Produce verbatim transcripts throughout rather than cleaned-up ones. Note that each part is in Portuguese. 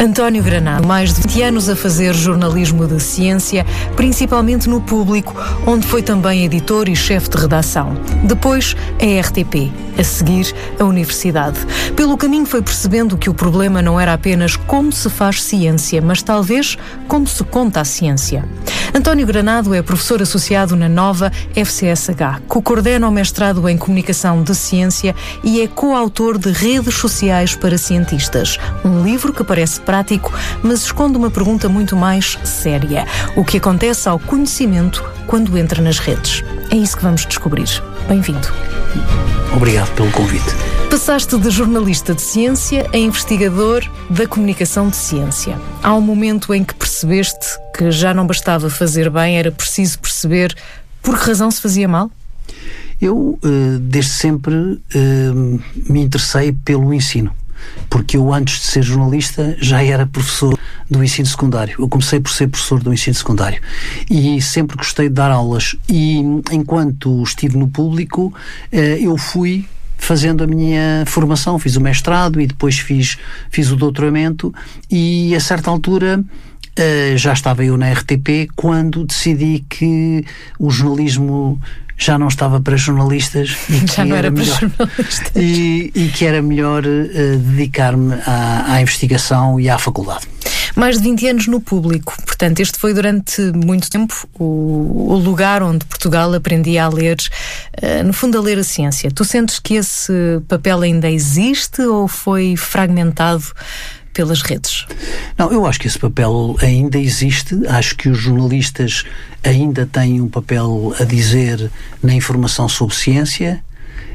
António Granado, mais de vinte anos a fazer jornalismo de ciência, principalmente no Público, onde foi também editor e chefe de redação. Depois, a R T P. A seguir, a Universidade. Pelo caminho foi percebendo que o problema não era apenas como se faz ciência, mas talvez como se conta a ciência. António Granado é professor associado na nova F C S H, co-coordena o mestrado em Comunicação de Ciência e é coautor de Redes Sociais para Cientistas, um livro que parece prático, mas esconde uma pergunta muito mais séria. O que acontece ao conhecimento quando entra nas redes? É isso que vamos descobrir. Bem-vindo. Obrigado pelo convite. Passaste de jornalista de ciência a investigador da comunicação de ciência. Há um momento em que percebeste que já não bastava fazer bem, era preciso perceber por que razão se fazia mal? Eu, desde sempre, me interessei pelo ensino. Porque eu, antes de ser jornalista, já era professor do ensino secundário. Eu comecei por ser professor do ensino secundário e sempre gostei de dar aulas. E enquanto estive no Público, eu fui fazendo a minha formação, fiz o mestrado e depois fiz, fiz o doutoramento e, a certa altura, já estava eu na R T P quando decidi que o jornalismo já não estava para jornalistas e que já não era, era para melhor, jornalistas. E, e que era melhor uh, dedicar-me à, à investigação e à faculdade. Mais de vinte anos no Público, portanto este foi durante muito tempo o, o lugar onde Portugal aprendia a ler, uh, no fundo a ler a ciência. Tu sentes que esse papel ainda existe ou foi fragmentado pelas redes? Não, eu acho que esse papel ainda existe. Acho que os jornalistas ainda têm um papel a dizer na informação sobre ciência.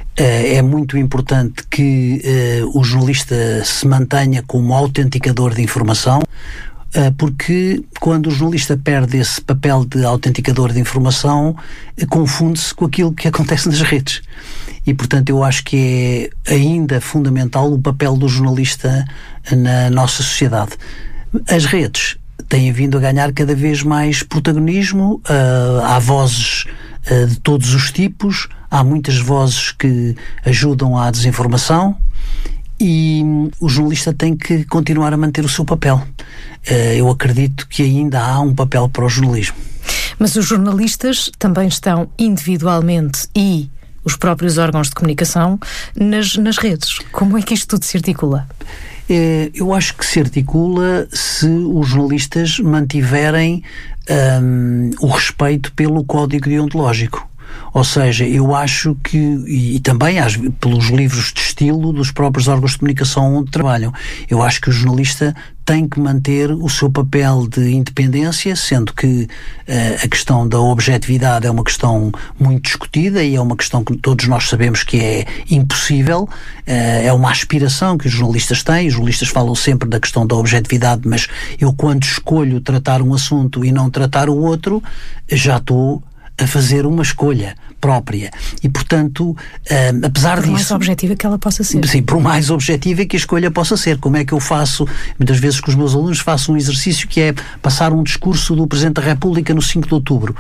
É muito importante que uh, o jornalista se mantenha como autenticador de informação, uh, porque quando o jornalista perde esse papel de autenticador de informação, uh, confunde-se com aquilo que acontece nas redes. E, portanto, eu acho que é ainda fundamental o papel do jornalista na nossa sociedade. As redes têm vindo a ganhar cada vez mais protagonismo, uh, há vozes uh, de todos os tipos, há muitas vozes que ajudam à desinformação e o jornalista tem que continuar a manter o seu papel. Uh, eu acredito que ainda há um papel para o jornalismo. Mas os jornalistas também estão individualmente e os próprios órgãos de comunicação nas, nas redes. Como é que isto tudo se articula? É, eu acho que se articula se os jornalistas mantiverem um, o respeito pelo código deontológico. Ou seja, eu acho que, e, e também às, pelos livros de estilo dos próprios órgãos de comunicação onde trabalham, eu acho que o jornalista tem que manter o seu papel de independência, sendo que uh, a questão da objetividade é uma questão muito discutida e é uma questão que todos nós sabemos que é impossível, uh, é uma aspiração que os jornalistas têm. Os jornalistas falam sempre da questão da objetividade, mas eu, quando escolho tratar um assunto e não tratar o outro, já estou a fazer uma escolha própria. E, portanto, uh, apesar por disso... Por mais objetiva que ela possa ser. Sim, por mais objetiva que a escolha possa ser. Como é que eu faço, muitas vezes com os meus alunos, faço um exercício que é passar um discurso do Presidente da República no cinco de outubro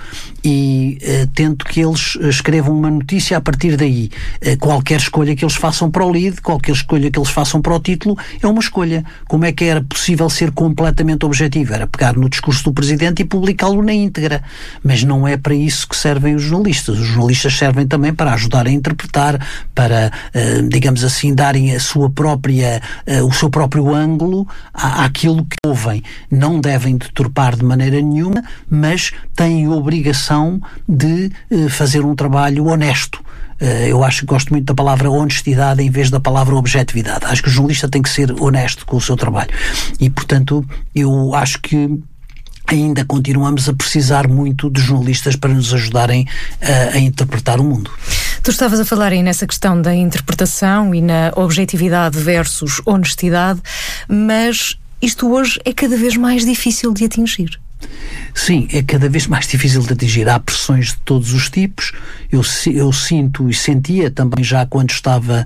e uh, tento que eles escrevam uma notícia a partir daí. Uh, qualquer escolha que eles façam para o lead, qualquer escolha que eles façam para o título, é uma escolha. Como é que era possível ser completamente objetivo? Era pegar no discurso do Presidente e publicá-lo na íntegra. Mas não é para isso que servem os jornalistas. Os jornalistas servem também para ajudar a interpretar, para, uh, digamos assim, darem a sua própria, uh, o seu próprio ângulo à, àquilo que ouvem. Não devem deturpar de maneira nenhuma, mas têm a obrigação de uh, fazer um trabalho honesto. Uh, eu acho que gosto muito da palavra honestidade em vez da palavra objetividade. Acho que o jornalista tem que ser honesto com o seu trabalho. E, portanto, eu acho que ainda continuamos a precisar muito de jornalistas para nos ajudarem a, a interpretar o mundo. Tu estavas a falar aí nessa questão da interpretação e na objetividade versus honestidade, mas isto hoje é cada vez mais difícil de atingir. Sim, é cada vez mais difícil de atingir. Há pressões de todos os tipos. Eu, eu sinto e sentia também já quando estava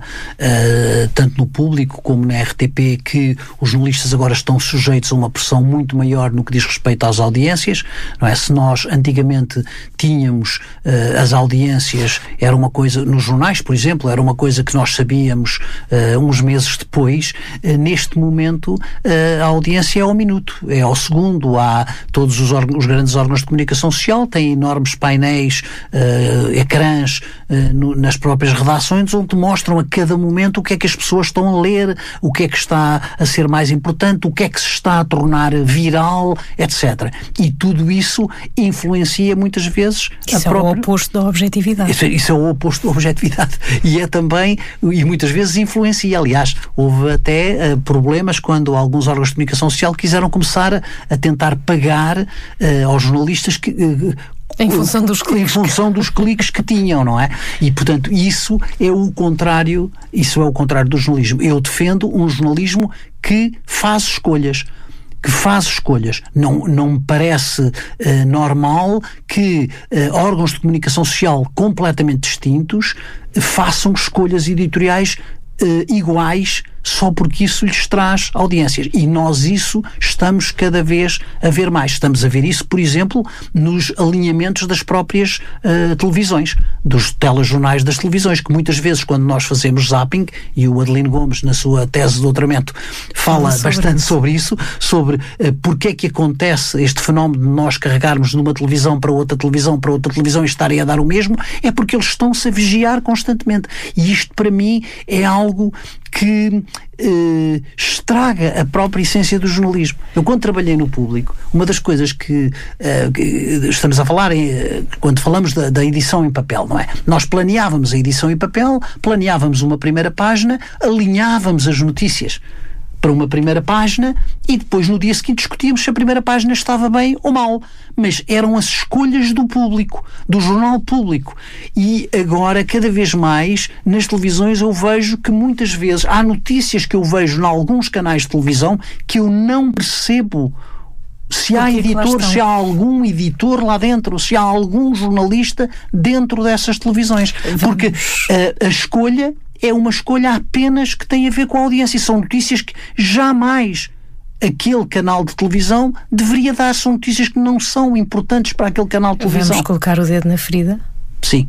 uh, tanto no público como na R T P que os jornalistas agora estão sujeitos a uma pressão muito maior no que diz respeito às audiências, não é? Se nós antigamente tínhamos uh, as audiências, era uma coisa, nos jornais, por exemplo, era uma coisa que nós sabíamos uh, uns meses depois. Uh, neste momento uh, a audiência é ao minuto, é ao segundo. Há todos os órgãos, os grandes órgãos de comunicação social têm enormes painéis, uh, ecrãs uh, no, nas próprias redações, onde mostram a cada momento o que é que as pessoas estão a ler, o que é que está a ser mais importante, o que é que se está a tornar viral, etcétera. E tudo isso influencia muitas vezes isso a própria... Isso é o oposto da objetividade. Isso, isso é o oposto da objetividade. E é também, e muitas vezes influencia. Aliás, houve até uh, problemas quando alguns órgãos de comunicação social quiseram começar a, a tentar pagar uh, aos jornalistas que... Uh, Em função dos cliques. Em função dos cliques que tinham, não é? E, portanto, isso é o contrário, isso é o contrário do jornalismo. Eu defendo um jornalismo que faz escolhas. que faz escolhas. Não, não me parece uh, normal que uh, órgãos de comunicação social completamente distintos uh, façam escolhas editoriais uh, iguais só porque isso lhes traz audiências. E nós isso estamos cada vez a ver mais. Estamos a ver isso, por exemplo, nos alinhamentos das próprias uh, televisões, dos telejornais das televisões, que muitas vezes quando nós fazemos zapping, e o Adelino Gomes na sua tese de doutoramento fala sobre bastante isso. sobre isso, sobre uh, porque é que acontece este fenómeno de nós carregarmos de uma televisão para outra televisão, para outra televisão e estarem a dar o mesmo, é porque eles estão-se a vigiar constantemente. E isto para mim é algo que eh, estraga a própria essência do jornalismo. Eu, quando trabalhei no público, uma das coisas que, eh, que estamos a falar, em, quando falamos da, da edição em papel, não é? Nós planeávamos a edição em papel, planeávamos uma primeira página, alinhávamos as notícias para uma primeira página e depois no dia seguinte discutíamos se a primeira página estava bem ou mal. Mas eram as escolhas do público, do jornal público. E agora, cada vez mais, nas televisões eu vejo que muitas vezes há notícias que eu vejo em alguns canais de televisão que eu não percebo se há editor, se há algum editor lá dentro, se há algum jornalista dentro dessas televisões. Porque a, a escolha é uma escolha apenas que tem a ver com a audiência. E são notícias que jamais aquele canal de televisão deveria dar. São notícias que não são importantes para aquele canal de televisão. Vamos colocar o dedo na ferida? Sim.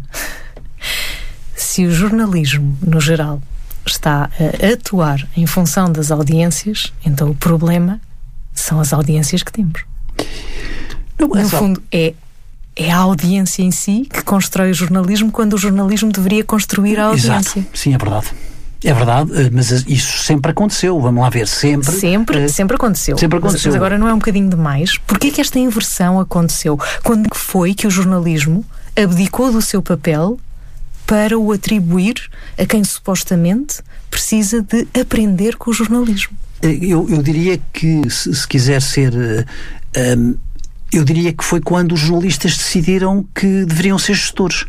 Se o jornalismo, no geral, está a atuar em função das audiências, então o problema são as audiências que temos. Não, no só... fundo, é É a audiência em si que constrói o jornalismo, quando o jornalismo deveria construir a audiência. Exato. Sim, é verdade. É verdade, mas isso sempre aconteceu. Vamos lá ver, sempre. Sempre, uh, sempre aconteceu. Sempre aconteceu. Mas, mas agora não é um bocadinho demais? Porquê que esta inversão aconteceu? Quando foi que o jornalismo abdicou do seu papel para o atribuir a quem supostamente precisa de aprender com o jornalismo? Eu, eu diria que, se, se quiser ser... Uh, um, eu diria que foi quando os jornalistas decidiram que deveriam ser gestores.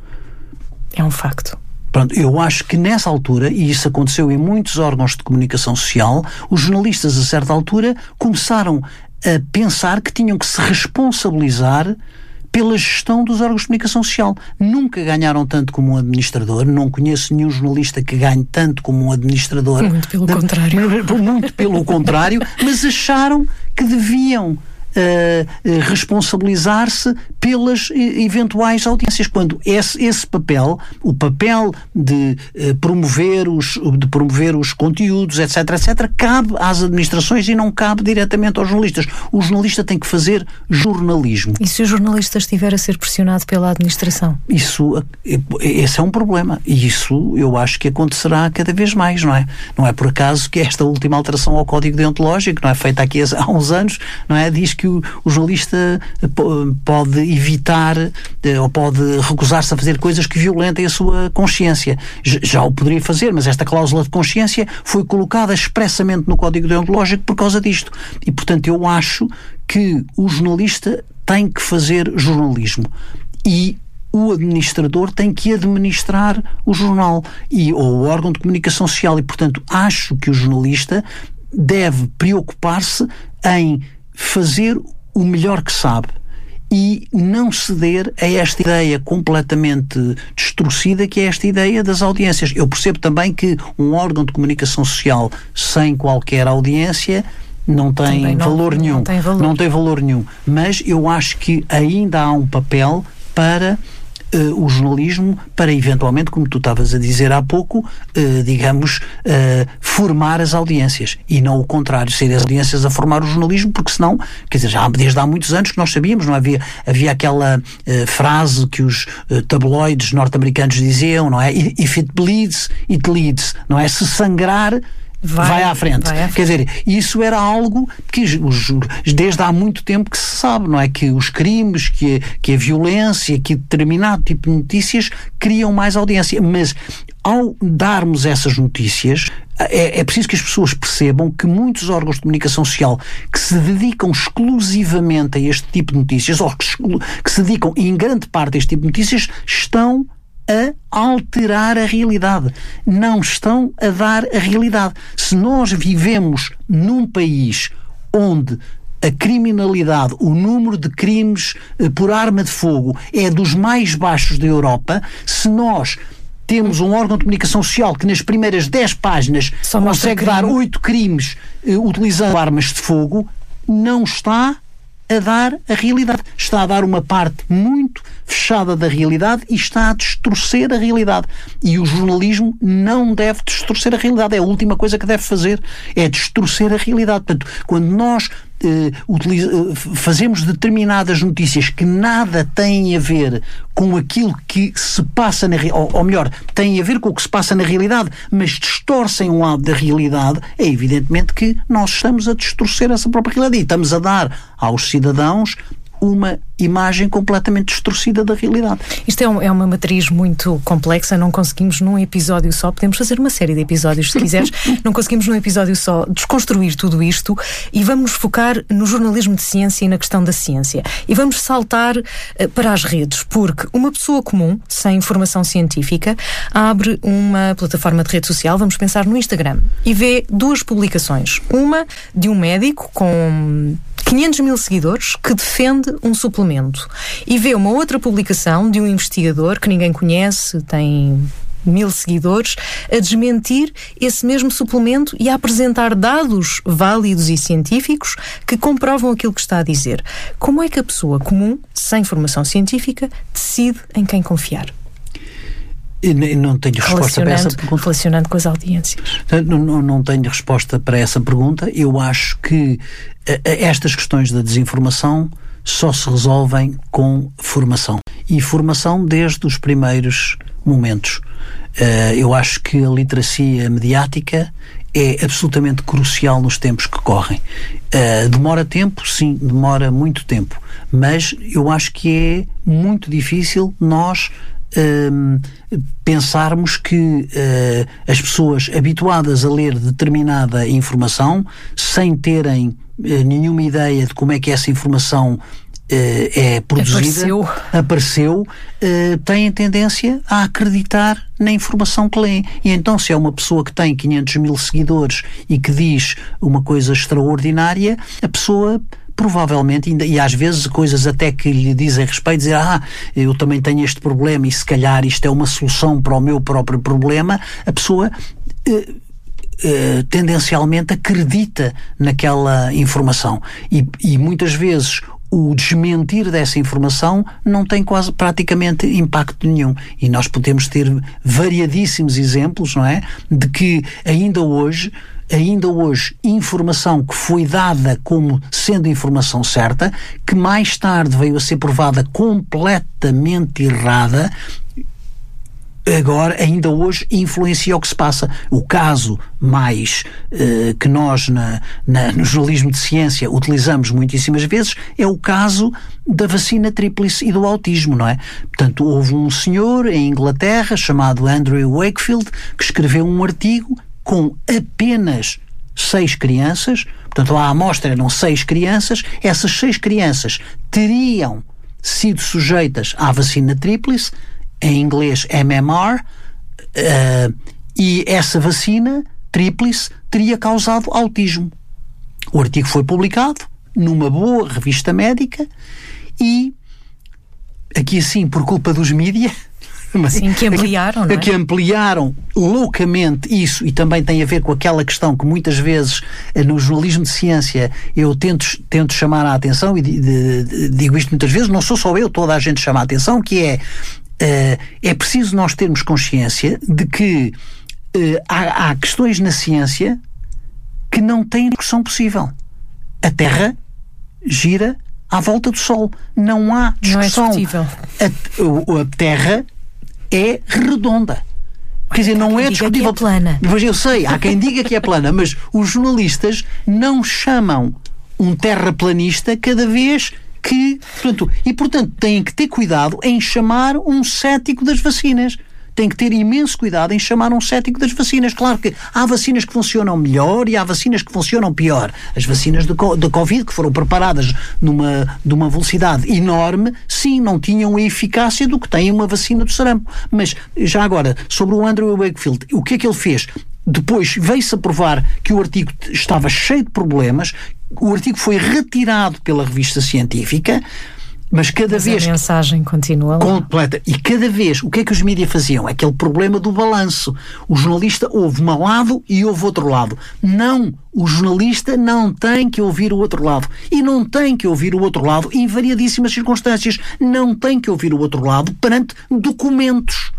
É um facto. Pronto, eu acho que nessa altura, e isso aconteceu em muitos órgãos de comunicação social, os jornalistas a certa altura começaram a pensar que tinham que se responsabilizar pela gestão dos órgãos de comunicação social. Nunca ganharam tanto como um administrador, não conheço nenhum jornalista que ganhe tanto como um administrador. Muito pelo de, contrário. Muito pelo contrário, mas acharam que deviam Uh, uh, responsabilizar-se pelas uh, eventuais audiências, quando esse, esse papel, o papel de uh, promover os, de promover os conteúdos, etc, etc, cabe às administrações e não cabe diretamente aos jornalistas. O jornalista tem que fazer jornalismo. E se o jornalista estiver a ser pressionado pela administração? Isso, esse é um problema, e isso eu acho que acontecerá cada vez mais, não é? Não é por acaso que esta última alteração ao Código Deontológico, não é, feita aqui há uns anos, não é, diz que o, o jornalista pode evitar ou pode recusar-se a fazer coisas que violentem a sua consciência. Já o poderia fazer, mas esta cláusula de consciência foi colocada expressamente no Código Deontológico por causa disto. E, portanto, eu acho que o jornalista tem que fazer jornalismo. E o administrador tem que administrar o jornal e, ou o órgão de comunicação social. E, portanto, acho que o jornalista deve preocupar-se em fazer o melhor que sabe e não ceder a esta ideia completamente distorcida que é esta ideia das audiências. Eu percebo também que um órgão de comunicação social sem qualquer audiência não tem não, valor nenhum. Não tem valor. Não tem valor nenhum. Mas eu acho que ainda há um papel para Uh, o jornalismo, para eventualmente, como tu estavas a dizer há pouco, uh, digamos, uh, formar as audiências e não o contrário, ser as audiências a formar o jornalismo, porque senão, quer dizer, já desde há muitos anos que nós sabíamos, não havia, havia aquela uh, frase que os uh, tabloides norte-americanos diziam, não é? If it bleeds, it leads, não é? Se sangrar, Vai, vai, à frente. vai à frente. Quer dizer, isso era algo que os, desde há muito tempo que se sabe, não é? Que os crimes, que a, que a violência, que determinado tipo de notícias criam mais audiência. Mas ao darmos essas notícias, é, é preciso que as pessoas percebam que muitos órgãos de comunicação social que se dedicam exclusivamente a este tipo de notícias, ou que, que se dedicam em grande parte a este tipo de notícias, estão a alterar a realidade. Não estão a dar a realidade. Se nós vivemos num país onde a criminalidade, o número de crimes eh, por arma de fogo é dos mais baixos da Europa, se nós temos um órgão de comunicação social que nas primeiras dez páginas Só consegue dar oito crimes eh, utilizando armas de fogo, não está a dar a realidade. Está a dar uma parte muito fechada da realidade e está a distorcer a realidade. E o jornalismo não deve distorcer a realidade. É a última coisa que deve fazer. É distorcer a realidade. Portanto, quando nós eh, utiliza, eh, fazemos determinadas notícias que nada têm a ver com aquilo que se passa na realidade, ou, ou melhor, têm a ver com o que se passa na realidade, mas distorcem um lado da realidade, é evidentemente que nós estamos a distorcer essa própria realidade e estamos a dar aos cidadãos uma imagem completamente distorcida da realidade. Isto é, um, é uma matriz muito complexa, não conseguimos num episódio só, podemos fazer uma série de episódios se quiseres, não conseguimos num episódio só desconstruir tudo isto e vamos focar no jornalismo de ciência e na questão da ciência. E vamos saltar uh, para as redes, porque uma pessoa comum, sem informação científica, abre uma plataforma de rede social, vamos pensar no Instagram, e vê duas publicações. Uma de um médico com quinhentos mil seguidores que defende um suplemento e vê uma outra publicação de um investigador que ninguém conhece, tem mil seguidores, a desmentir esse mesmo suplemento e a apresentar dados válidos e científicos que comprovam aquilo que está a dizer. Como é que a pessoa comum, sem formação científica, decide em quem confiar? Eu não tenho resposta para essa pergunta. Relacionando com as audiências. Não, não, não tenho resposta para essa pergunta. Eu acho que a, a, estas questões da desinformação só se resolvem com formação. E formação desde os primeiros momentos. Uh, eu acho que a literacia mediática é absolutamente crucial nos tempos que correm. Uh, demora tempo? Sim, demora muito tempo. Mas eu acho que é muito difícil nós Um, pensarmos que uh, as pessoas habituadas a ler determinada informação, sem terem uh, nenhuma ideia de como é que essa informação uh, é produzida, apareceu, apareceu uh, têm tendência a acreditar na informação que leem. E então, se é uma pessoa que tem quinhentos mil seguidores e que diz uma coisa extraordinária, a pessoa provavelmente, ainda, e às vezes coisas até que lhe dizem respeito, dizer, ah, eu também tenho este problema e se calhar isto é uma solução para o meu próprio problema, a pessoa eh, eh, tendencialmente acredita naquela informação. E, e muitas vezes o desmentir dessa informação não tem quase praticamente impacto nenhum. E nós podemos ter variadíssimos exemplos, não é? De que ainda hoje ainda hoje, informação que foi dada como sendo informação certa, que mais tarde veio a ser provada completamente errada, agora, ainda hoje, influencia o que se passa. O caso mais eh, que nós, na, na, no jornalismo de ciência, utilizamos muitíssimas vezes, é o caso da vacina tríplice e do autismo, não é? Portanto, houve um senhor em Inglaterra, chamado Andrew Wakefield, que escreveu um artigo com apenas seis crianças, portanto a amostra eram seis crianças, essas seis crianças teriam sido sujeitas à vacina tríplice, em inglês M M R, uh, e essa vacina tríplice teria causado autismo. O artigo foi publicado, numa boa revista médica e, aqui assim, por culpa dos mídia, sim, que ampliaram, não é? Que ampliaram loucamente isso, e também tem a ver com aquela questão que muitas vezes no jornalismo de ciência eu tento, tento chamar a atenção, e de, de, de, digo isto muitas vezes, não sou só eu, toda a gente chama a atenção, que é, uh, é preciso nós termos consciência de que uh, há, há questões na ciência que não têm discussão possível. A Terra gira à volta do Sol. Não há discussão. Não é discutível. A, a Terra é redonda. Quer dizer, não é discutível. É plana. Pois eu sei, há quem diga que é plana, mas os jornalistas não chamam um terraplanista cada vez que... Portanto, e, portanto, têm que ter cuidado em chamar um cético das vacinas. Tem que ter imenso cuidado em chamar um cético das vacinas. Claro que há vacinas que funcionam melhor e há vacinas que funcionam pior. As vacinas de, de Covid, que foram preparadas numa, de uma velocidade enorme, sim, não tinham a eficácia do que tem uma vacina do sarampo. Mas, já agora, sobre o Andrew Wakefield, o que é que ele fez? Depois veio-se a provar que o artigo estava cheio de problemas, o artigo foi retirado pela revista científica, mas cada mas vez... a mensagem continua lá. Completa. E cada vez, o que é que os mídias faziam? Aquele problema do balanço. O jornalista ouve um lado e ouve outro lado. Não, o jornalista não tem que ouvir o outro lado. E não tem que ouvir o outro lado em variadíssimas circunstâncias. Não tem que ouvir o outro lado perante documentos.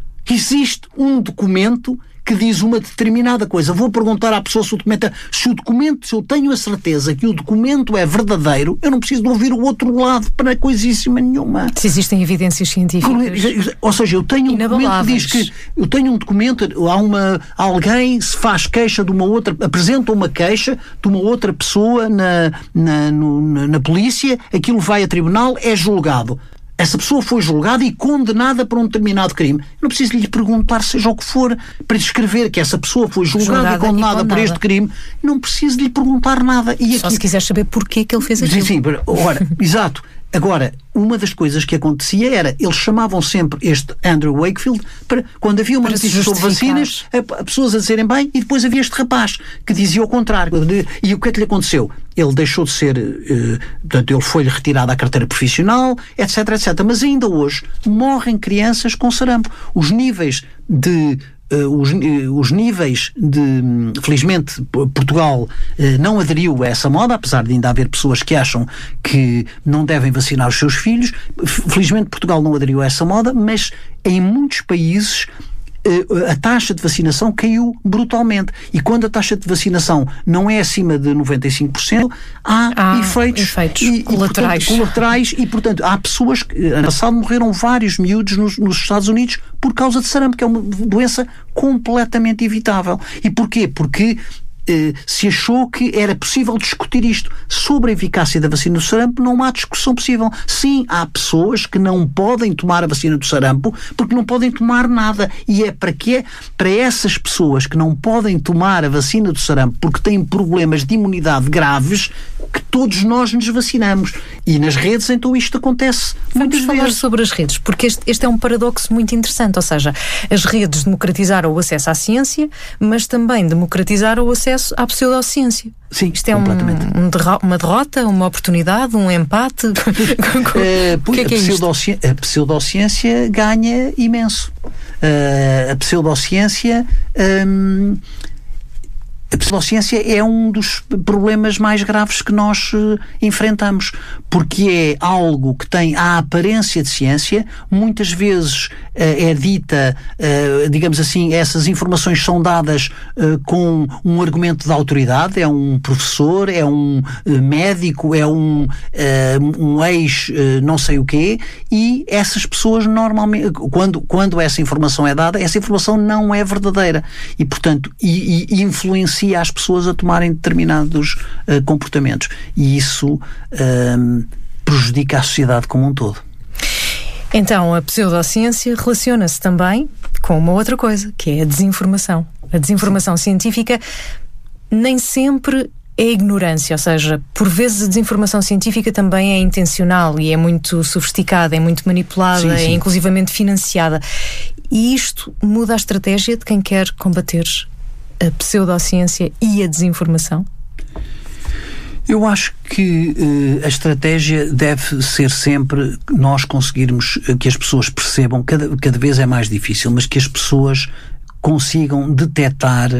Existe um documento que diz uma determinada coisa. Vou perguntar à pessoa se o documento é, se o documento, se eu tenho a certeza que o documento é verdadeiro, eu não preciso de ouvir o outro lado para coisíssima nenhuma. Se existem evidências científicas. Ou seja, eu tenho um documento que diz que eu tenho um documento, há uma, alguém se faz queixa de uma outra, apresenta uma queixa de uma outra pessoa na, na, no, na, na polícia, aquilo vai a tribunal, é julgado. Essa pessoa foi julgada e condenada por um determinado crime. Eu não preciso lhe perguntar, seja o que for, para descrever que essa pessoa foi julgada, julgada e, condenada e condenada por este crime. Não preciso lhe perguntar nada. E Só aqui... se quiser saber porquê que ele fez aquilo. Sim, sim. Ora, exato. Agora, uma das coisas que acontecia era, eles chamavam sempre este Andrew Wakefield para, quando havia uma notícia sobre vacinas, a, a pessoas a dizerem bem, e depois havia este rapaz que dizia o contrário. E o que é que lhe aconteceu? Ele deixou de ser, eh, portanto, ele foi-lhe retirado à carteira profissional, etc, etcétera. Mas ainda hoje morrem crianças com sarampo. Os níveis de Uh, os, uh, os níveis de... Um, felizmente, Portugal uh, não aderiu a essa moda, apesar de ainda haver pessoas que acham que não devem vacinar os seus filhos. Felizmente, Portugal não aderiu a essa moda, mas em muitos países a taxa de vacinação caiu brutalmente. E quando a taxa de vacinação não é acima de noventa e cinco por cento, há, há efeitos, efeitos e, colaterais. E, portanto, colaterais. E, portanto, há pessoas que, ano passado, morreram vários miúdos nos, nos Estados Unidos por causa de sarampo, que é uma doença completamente evitável. E porquê? Porque se achou que era possível discutir isto. Sobre a eficácia da vacina do sarampo não há discussão possível. Sim, há pessoas que não podem tomar a vacina do sarampo porque não podem tomar nada. E é para quê? Para essas pessoas que não podem tomar a vacina do sarampo porque têm problemas de imunidade graves que todos nós nos vacinamos. E nas redes, então, isto acontece muitas vezes. Vamos falar sobre as redes, porque este, este é um paradoxo muito interessante. Ou seja, as redes democratizaram o acesso à ciência, mas também democratizaram o acesso à pseudociência. Sim, isto é um, um derro- uma derrota, uma oportunidade, um empate? uh, o que é que é isto? A pseudociência ganha imenso. Uh, a pseudociência... Um, A pseudociência é um dos problemas mais graves que nós uh, enfrentamos, porque é algo que tem a aparência de ciência, muitas vezes uh, é dita, uh, digamos assim, essas informações são dadas uh, com um argumento de autoridade, é um professor, é um uh, médico, é um, uh, um ex uh, não sei o quê, e essas pessoas normalmente, quando, quando essa informação é dada, essa informação não é verdadeira, e portanto, e, e influencia as pessoas a tomarem determinados uh, comportamentos. E isso uh, prejudica a sociedade como um todo. Então, a pseudociência relaciona-se também com uma outra coisa, que é a desinformação. A desinformação científica nem sempre é ignorância, ou seja, por vezes a desinformação científica também é intencional e é muito sofisticada, é muito manipulada, sim, sim. é inclusivamente financiada. E isto muda a estratégia de quem quer combater a pseudociência e a desinformação? Eu acho que uh, a estratégia deve ser sempre nós conseguirmos uh, que as pessoas percebam, cada, cada vez é mais difícil, mas que as pessoas consigam detectar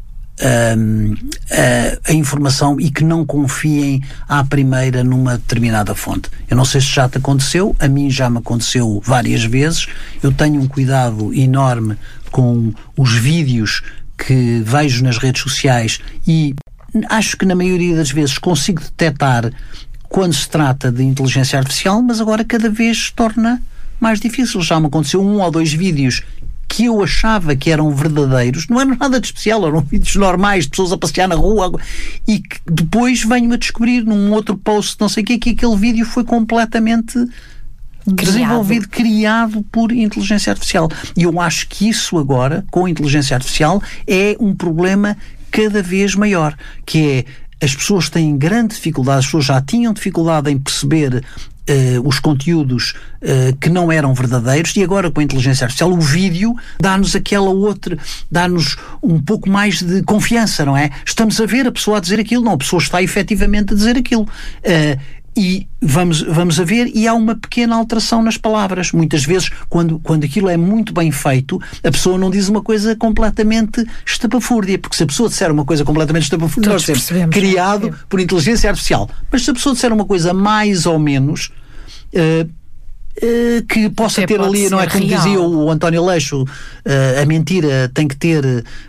um, a, a informação e que não confiem à primeira numa determinada fonte. Eu não sei se já te aconteceu, a mim já me aconteceu várias vezes. Eu tenho um cuidado enorme com os vídeos que vejo nas redes sociais e acho que na maioria das vezes consigo detectar quando se trata de inteligência artificial, mas agora cada vez se torna mais difícil. Já me aconteceu um ou dois vídeos que eu achava que eram verdadeiros, não eram nada de especial, eram vídeos normais de pessoas a passear na rua, e que depois venho a descobrir num outro post, não sei o quê, que aquele vídeo foi completamente criado. desenvolvido, criado por inteligência artificial. E eu acho que isso agora, com a inteligência artificial, é um problema cada vez maior, que é, as pessoas têm grande dificuldade, as pessoas já tinham dificuldade em perceber Uh, os conteúdos uh, que não eram verdadeiros, e agora com a inteligência artificial o vídeo dá-nos aquela outra, dá-nos um pouco mais de confiança, não é? Estamos a ver a pessoa a dizer aquilo, não, a pessoa está efetivamente a dizer aquilo. Uh, E vamos, vamos a ver, e há uma pequena alteração nas palavras. Muitas vezes, quando, quando aquilo é muito bem feito, a pessoa não diz uma coisa completamente estapafúrdia, porque se a pessoa disser uma coisa completamente estapafúrdia, nós temos criado é. por inteligência artificial. Mas se a pessoa disser uma coisa mais ou menos uh, uh, que possa Até ter ali, não é como real. Dizia o, o António Leixo, uh, a mentira tem que ter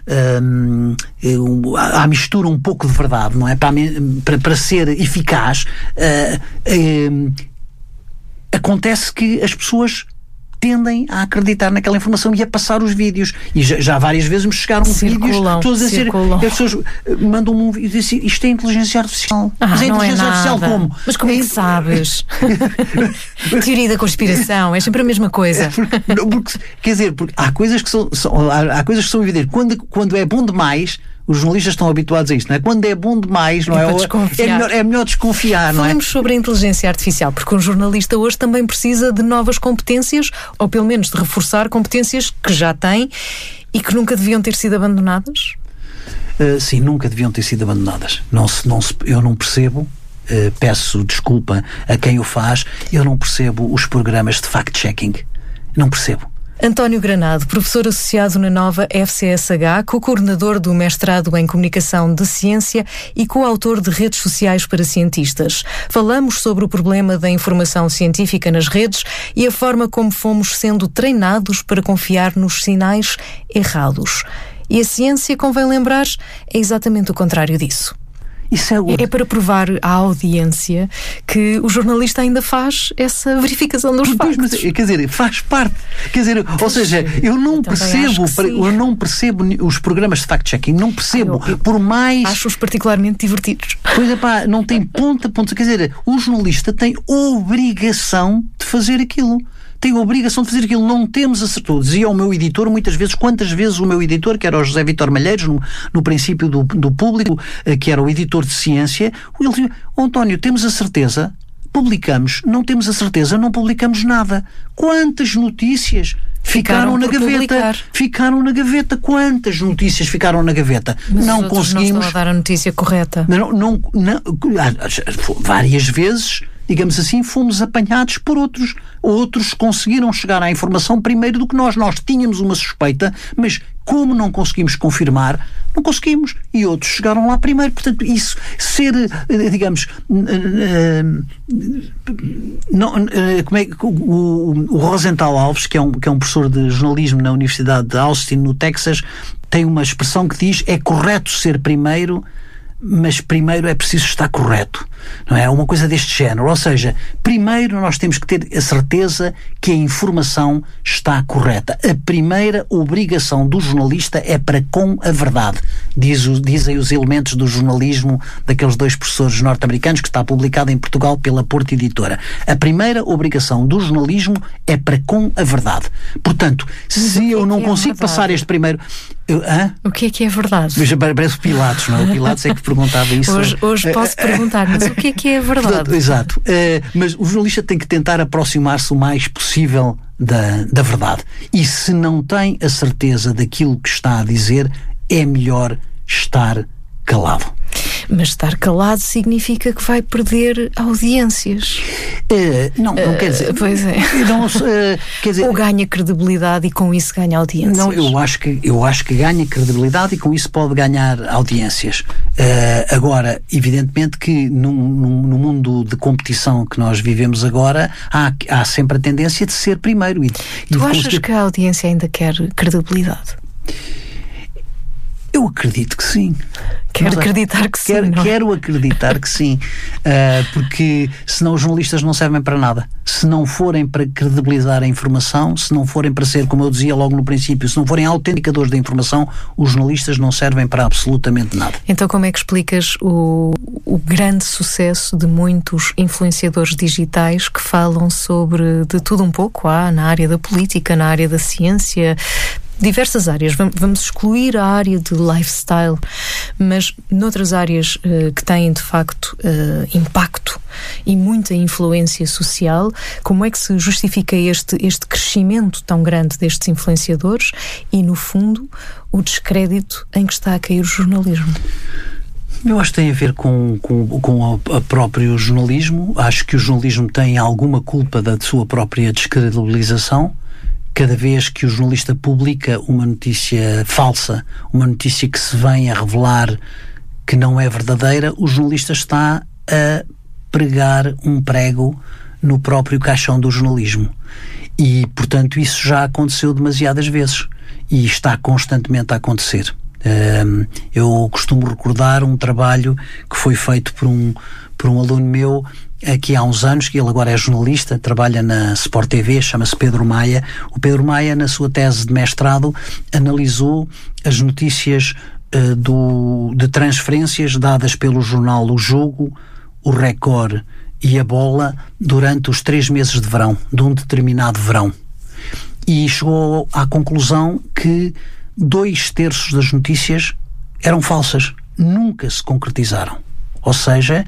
uh, um, à mistura um pouco de verdade, não é? Para, para, para ser eficaz, uh, uh, acontece que as pessoas tendem a acreditar naquela informação e a passar os vídeos. E já, já várias vezes me chegaram circulam, vídeos, a dizer, circulam. as pessoas mandam-me um vídeo e dizem, isto é inteligência artificial. Ah, mas é não inteligência é artificial nada. como? Mas como é que sabes? Teoria da conspiração, é sempre a mesma coisa. É porque, porque, quer dizer, porque há coisas que são, são, há, há coisas que são evidentes. Quando, quando é bom demais, os jornalistas estão habituados a isto, não é? Quando é bom demais, não é? É, é, melhor, é melhor desconfiar, não é? Falemos sobre a inteligência artificial, porque um jornalista hoje também precisa de novas competências, ou pelo menos de reforçar competências que já tem e que nunca deviam ter sido abandonadas? Uh, sim, nunca deviam ter sido abandonadas. Não se, não se, eu não percebo, uh, peço desculpa a quem o faz, eu não percebo os programas de fact-checking. Não percebo. António Granado, professor associado na nova F C S H, co-coordenador do mestrado em Comunicação de Ciência e co-autor de Redes Sociais para Cientistas. Falamos sobre o problema da informação científica nas redes e a forma como fomos sendo treinados para confiar nos sinais errados. E a ciência, convém lembrar, é exatamente o contrário disso. Isso é, o... é para provar à audiência que o jornalista ainda faz essa verificação dos pois, factos. Mas, quer dizer, faz parte. Quer dizer, pois, ou seja, eu não eu percebo, eu não percebo os programas de fact-checking, não percebo, ah, eu, por mais... Acho-os particularmente divertidos. Pois é pá, não tem ponta, ponta. Quer dizer, o jornalista tem obrigação de fazer aquilo. Tem a obrigação de fazer aquilo, não temos acertou. Dizia o meu editor muitas vezes, quantas vezes o meu editor, que era o José Vítor Malheiros, no, no princípio do, do Público, que era o editor de ciência, ele dizia, oh, António, temos a certeza, publicamos, não temos a certeza, não publicamos nada. Quantas notícias ficaram, ficaram na gaveta? Publicar. Ficaram na gaveta. Quantas notícias ficaram na gaveta? Mas não conseguimos. Não estão a dar a notícia correta. Não, não, não, várias vezes, digamos assim, fomos apanhados por outros. Outros conseguiram chegar à informação primeiro do que nós. Nós tínhamos uma suspeita, mas como não conseguimos confirmar, não conseguimos. E outros chegaram lá primeiro. Portanto, isso, ser, digamos, não, como é, o, o Rosenthal Alves, que é, um, que é um professor de jornalismo na Universidade de Austin, no Texas, tem uma expressão que diz, é correto ser primeiro, mas primeiro é preciso estar correto, não é? Uma coisa deste género, ou seja, primeiro nós temos que ter a certeza que a informação está correta. A primeira obrigação do jornalista é para com a verdade, diz o, dizem os elementos do jornalismo daqueles dois professores norte-americanos, que está publicado em Portugal pela Porto Editora. A primeira obrigação do jornalismo é para com a verdade. Portanto, se eu não consigo passar este primeiro... Eu, hã? O que é que é verdade? Parece o Pilatos, não é? O Pilatos é que perguntava isso. Hoje, hoje posso perguntar, mas o que é que é verdade? Portanto, exato. Uh, mas o jornalista tem que tentar aproximar-se o mais possível da, da verdade. E se não tem a certeza daquilo que está a dizer, é melhor estar calado. Mas estar calado significa que vai perder audiências. Uh, não, não uh, quer dizer... Pois é. Não, uh, quer dizer, ou ganha credibilidade e com isso ganha audiências? Não, eu acho que, eu acho que ganha credibilidade e com isso pode ganhar audiências. Uh, agora, evidentemente que num, num, no mundo de competição que nós vivemos agora, há, há sempre a tendência de ser primeiro. E, tu e achas conseguir... que a audiência ainda quer credibilidade? Eu acredito que sim. Quero acreditar que sim. Quero, não é? quero acreditar que sim. Uh, porque senão os jornalistas não servem para nada. Se não forem para credibilizar a informação, se não forem para ser, como eu dizia logo no princípio, se não forem autenticadores da informação, os jornalistas não servem para absolutamente nada. Então como é que explicas o, o grande sucesso de muitos influenciadores digitais que falam sobre de tudo um pouco, ah, na área da política, na área da ciência, diversas áreas, vamos excluir a área de lifestyle, mas noutras áreas uh, que têm de facto uh, impacto e muita influência social, como é que se justifica este, este crescimento tão grande destes influenciadores e, no fundo, o descrédito em que está a cair o jornalismo? Eu acho que tem a ver com, com, com o próprio jornalismo. Acho que o jornalismo tem alguma culpa da sua própria descredibilização. Cada vez que o jornalista publica uma notícia falsa, uma notícia que se vem a revelar que não é verdadeira, o jornalista está a pregar um prego no próprio caixão do jornalismo. E, portanto, isso já aconteceu demasiadas vezes e está constantemente a acontecer. Um, eu costumo recordar um trabalho que foi feito por um, por um aluno meu aqui há uns anos, que ele agora é jornalista, trabalha na Sport T V, chama-se Pedro Maia. O Pedro Maia, na sua tese de mestrado, analisou as notícias uh, do, de transferências dadas pelo jornal O Jogo, o Record e a Bola durante os três meses de verão, de um determinado verão. E chegou à conclusão que dois terços das notícias eram falsas, nunca se concretizaram. Ou seja,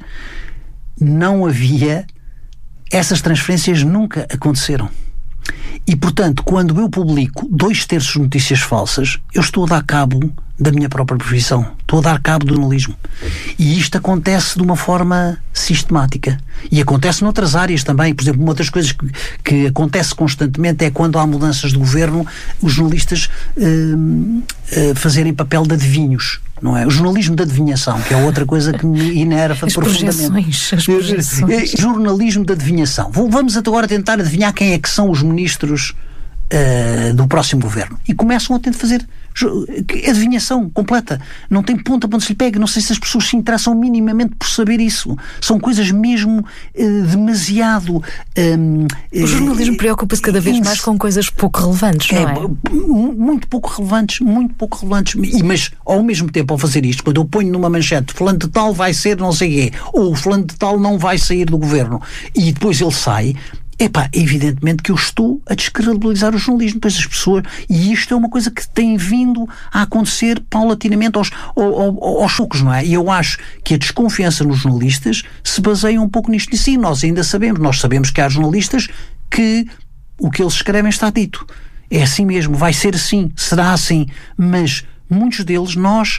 não havia, essas transferências nunca aconteceram. E, portanto, quando eu publico dois terços de notícias falsas, eu estou a dar cabo da minha própria profissão, estou a dar cabo do jornalismo. E isto acontece de uma forma sistemática. E acontece noutras áreas também. Por exemplo, uma das coisas que, que acontece constantemente é quando há mudanças de governo, os jornalistas uh, uh, fazerem papel de adivinhos. Não é? O jornalismo da adivinhação, que é outra coisa que me inerva as profundamente. Projeções, as projeções. Jornalismo da adivinhação. Vamos agora tentar adivinhar quem é que são os ministros uh, do próximo governo. E começam a tentar fazer adivinhação completa. Não tem ponta para onde se lhe pega. Não sei se as pessoas se interessam minimamente por saber isso. São coisas mesmo uh, demasiado... Um, o jornalismo uh, preocupa-se cada vez mais com coisas pouco relevantes, não é? é? Muito pouco relevantes, muito pouco relevantes. E, mas, ao mesmo tempo, ao fazer isto, quando eu ponho numa manchete fulano de tal vai ser não sei quê, ou fulano de tal não vai sair do governo, e depois ele sai... Epá, evidentemente que eu estou a descredibilizar o jornalismo, pois as pessoas, e isto é uma coisa que tem vindo a acontecer paulatinamente aos, aos, aos poucos, não é? E eu acho que a desconfiança nos jornalistas se baseia um pouco nisto. E sim, nós ainda sabemos, nós sabemos que há jornalistas que o que eles escrevem está dito. É assim mesmo, vai ser assim, será assim, mas muitos deles nós...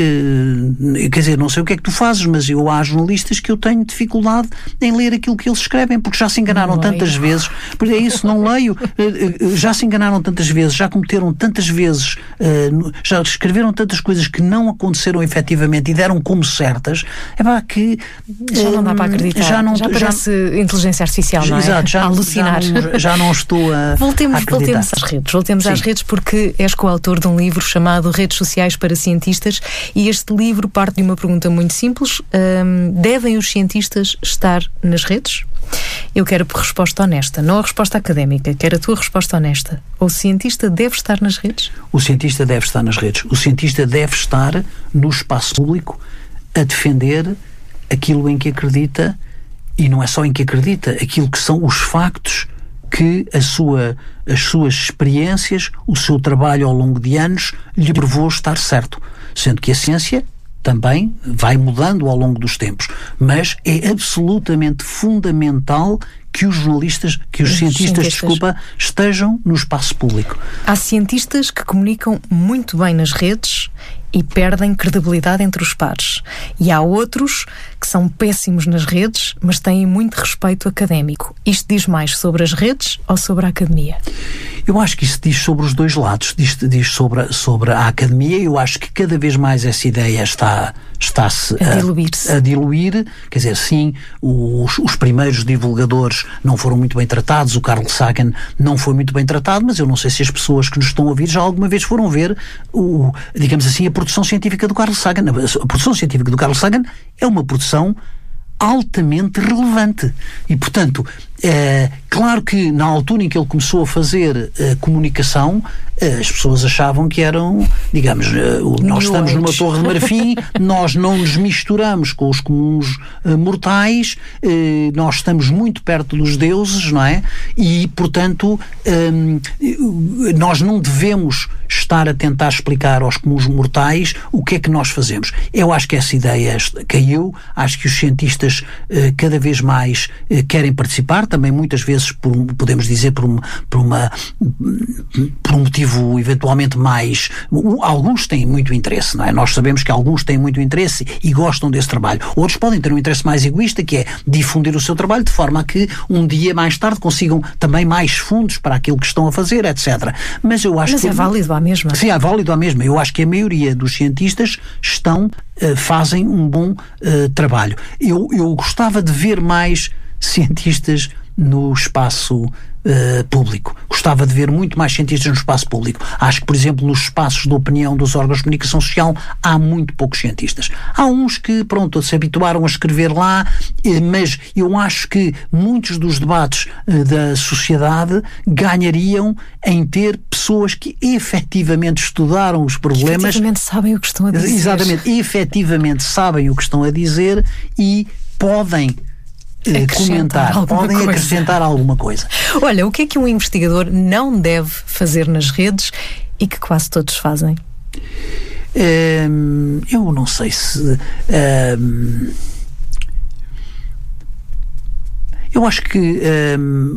Uh, quer dizer, não sei o que é que tu fazes, mas eu há jornalistas que eu tenho dificuldade em ler aquilo que eles escrevem, porque já se enganaram tantas vezes, porque é isso, não leio, uh, uh, já se enganaram tantas vezes, já cometeram tantas vezes, uh, já escreveram tantas coisas que não aconteceram efetivamente e deram como certas, é pá, que uh, já não dá para acreditar, já, não, já parece já, inteligência artificial, não é? Exato, já, a alucinar. Já não, já não estou a, voltemos, a acreditar. Voltemos às redes, voltemos Sim. às redes porque és coautor de um livro chamado Redes Sociais para Cientistas. E este livro parte de uma pergunta muito simples. Um, devem os cientistas estar nas redes? Eu quero a resposta honesta, não a resposta académica, quero a tua resposta honesta. O cientista deve estar nas redes? O cientista deve estar nas redes. O cientista deve estar no espaço público a defender aquilo em que acredita, e não é só em que acredita, aquilo que são os factos que a sua, as suas experiências, o seu trabalho ao longo de anos lhe provou estar certo. Sendo que a ciência também vai mudando ao longo dos tempos. Mas é absolutamente fundamental que os jornalistas, que os, os cientistas, cientistas, desculpa, estejam no espaço público. Há cientistas que comunicam muito bem nas redes e perdem credibilidade entre os pares. E há outros que são péssimos nas redes, mas têm muito respeito académico. Isto diz mais sobre as redes ou sobre a academia? Eu acho que isso diz sobre os dois lados, diz, diz sobre, a, sobre a academia. Eu acho que cada vez mais essa ideia está, está-se a, a diluir-se. A, a diluir. Quer dizer, sim, os, os primeiros divulgadores não foram muito bem tratados, o Carl Sagan não foi muito bem tratado, mas eu não sei se as pessoas que nos estão a ouvir já alguma vez foram ver, o, digamos assim, a produção científica do Carl Sagan. A produção científica do Carl Sagan é uma produção altamente relevante. E, portanto, é claro que na altura em que ele começou a fazer a comunicação, as pessoas achavam que eram, digamos, nós estamos numa torre de marfim, nós não nos misturamos com os comuns mortais, nós estamos muito perto dos deuses, não é? E, portanto, nós não devemos estar a tentar explicar aos comuns mortais o que é que nós fazemos. Eu acho que essa ideia caiu, acho que os cientistas cada vez mais querem participar, também muitas vezes, por, podemos dizer, por, um, por, uma, por um motivo eventualmente mais... Alguns têm muito interesse, não é? Nós sabemos que alguns têm muito interesse e gostam desse trabalho. Outros podem ter um interesse mais egoísta, que é difundir o seu trabalho de forma a que um dia mais tarde consigam também mais fundos para aquilo que estão a fazer, etcétera. Mas eu acho Mas que... é válido à mesma. Sim, é válido à mesma. Eu acho que a maioria dos cientistas estão, uh, fazem um bom uh, trabalho. Eu, eu gostava de ver mais cientistas no espaço uh, público. Gostava de ver muito mais cientistas no espaço público. Acho que, por exemplo, nos espaços de opinião dos órgãos de comunicação social há muito poucos cientistas. Há uns que, pronto, se habituaram a escrever lá, eh, mas eu acho que muitos dos debates eh, da sociedade ganhariam em ter pessoas que efetivamente estudaram os problemas. Efetivamente sabem o que estão a dizer. Exatamente. Efetivamente sabem o que estão a dizer e podem comentar, podem coisa. acrescentar alguma coisa. Olha, o que é que um investigador não deve fazer nas redes e que quase todos fazem? Hum, eu não sei se... Hum, eu acho que hum,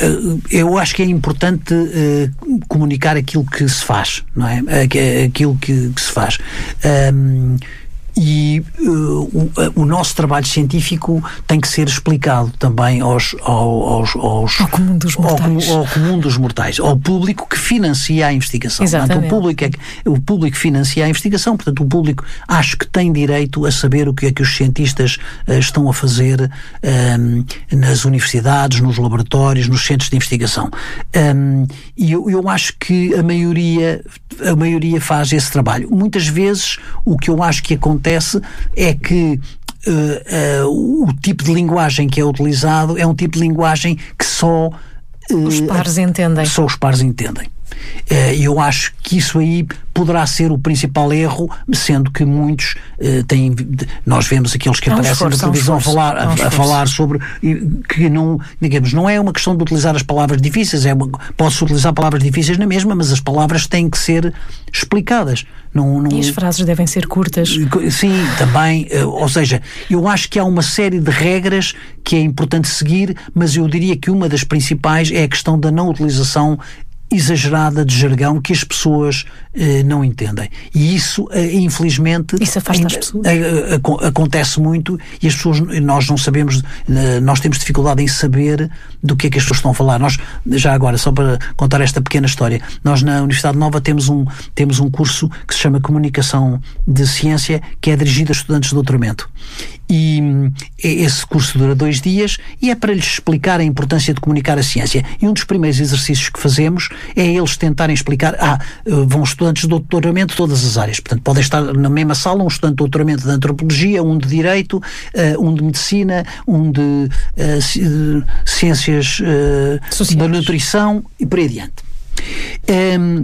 eu acho que é importante uh, comunicar aquilo que se faz, não é? Aquilo que, que se faz. Hum, E uh, o, o nosso trabalho científico tem que ser explicado também aos, aos, aos, ao, comum dos mortais. Ao, ao comum dos mortais, ao público que financia a investigação. Exatamente. Portanto, o público, é, o público financia a investigação, portanto o público acho que tem direito a saber o que é que os cientistas uh, estão a fazer um, nas universidades, nos laboratórios, nos centros de investigação. Um, e eu, eu acho que a maioria, a maioria faz esse trabalho. Muitas vezes o que eu acho que acontece acontece é que uh, uh, o tipo de linguagem que é utilizado é um tipo de linguagem que só uh, os pares entendem. Só os pares entendem. E eu acho que isso aí poderá ser o principal erro, sendo que muitos uh, têm, nós vemos aqueles que aparecem na televisão a falar, a, a falar sobre que não, digamos, não é uma questão de utilizar as palavras difíceis, é uma, pode-se utilizar palavras difíceis na mesma, mas as palavras têm que ser explicadas. Não, não... E as frases devem ser curtas. Sim, também, uh, ou seja, eu acho que há uma série de regras que é importante seguir, mas eu diria que uma das principais é a questão da não utilização exagerada de jargão que as pessoas eh, não entendem. E isso, eh, infelizmente, isso afasta as pessoas. Eh, eh, acontece muito e as pessoas, nós não sabemos, eh, nós temos dificuldade em saber do que é que as pessoas estão a falar. Nós, já agora, só para contar esta pequena história, nós na Universidade Nova temos um, temos um curso que se chama Comunicação de Ciência, que é dirigido a estudantes de doutoramento. E esse curso dura dois dias e é para lhes explicar a importância de comunicar a ciência. E um dos primeiros exercícios que fazemos é eles tentarem explicar, ah, vão estudantes de doutoramento de todas as áreas, portanto podem estar na mesma sala um estudante de doutoramento de antropologia, um de direito, uh, um de medicina, um de uh, ciências uh, da nutrição e por aí adiante. Um,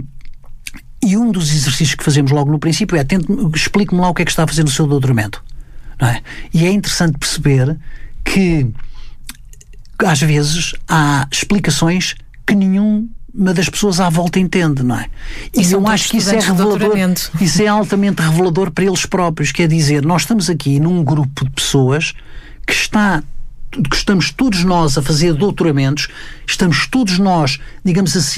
e um dos exercícios que fazemos logo no princípio é, explique-me lá o que é que está a fazer no seu doutoramento. Não é? E é interessante perceber que às vezes há explicações que nenhuma das pessoas à volta entende, não é? E, e eu acho que isso é revelador, isso é altamente revelador para eles próprios, quer dizer, nós estamos aqui num grupo de pessoas que está que estamos todos nós a fazer doutoramentos, estamos todos nós, digamos assim,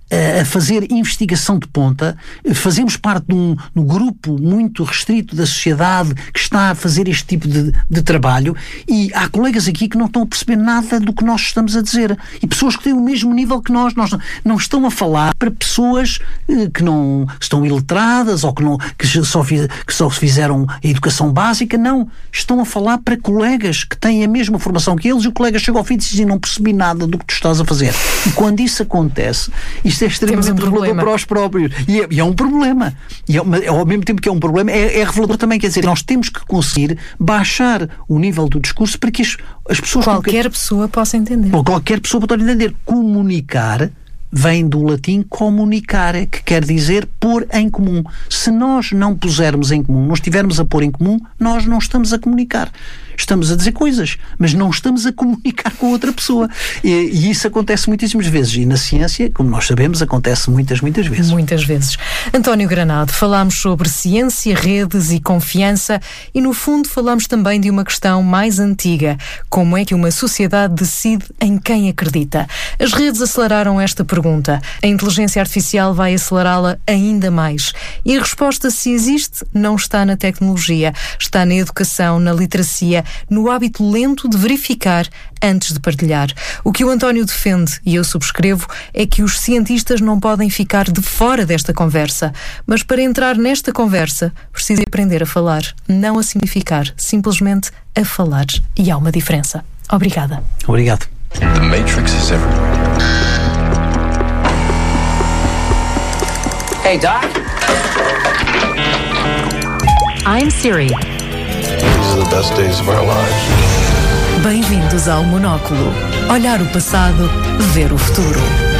a fazer investigação de ponta, fazemos parte de um, de um grupo muito restrito da sociedade que está a fazer este tipo de, de trabalho, e há colegas aqui que não estão a perceber nada do que nós estamos a dizer, e pessoas que têm o mesmo nível que nós, nós não estão a falar para pessoas que não estão iletradas ou que, não, que, só, que só fizeram a educação básica, não, estão a falar para colegas que têm a mesma formação que eles, e o colega chega ao fim e diz: não percebi nada do que tu estás a fazer. E quando isso acontece, isto é extremamente um revelador para os próprios. E é, e é um problema. E é, ao mesmo tempo que é um problema, é, é revelador também. Quer dizer, nós temos que conseguir baixar o nível do discurso para que as, as pessoas... Qualquer que, pessoa possa entender. Ou qualquer pessoa pode entender. Comunicar vem do latim comunicare, que quer dizer pôr em comum. Se nós não pusermos em comum, não estivermos a pôr em comum, nós não estamos a comunicar. Estamos a dizer coisas, mas não estamos a comunicar com outra pessoa. E, e isso acontece muitíssimas vezes. E na ciência, como nós sabemos, acontece muitas, muitas vezes. Muitas vezes. António Granado, falámos sobre ciência, redes e confiança, e no fundo falámos também de uma questão mais antiga. Como é que uma sociedade decide em quem acredita? As redes aceleraram esta pergunta. A inteligência artificial vai acelerá-la ainda mais. E a resposta, se existe, não está na tecnologia. Está na educação, na literacia, no hábito lento de verificar antes de partilhar. O que o António defende, e eu subscrevo, é que os cientistas não podem ficar de fora desta conversa. Mas para entrar nesta conversa, precisa aprender a falar, não a simplificar, simplesmente a falar. E há uma diferença. Obrigada. Obrigado. The Matrix is everywhere. Hey, Doc. I'm Siri. These are the best days of our lives. Bem-vindos ao Monóculo. Olhar o passado, ver o futuro.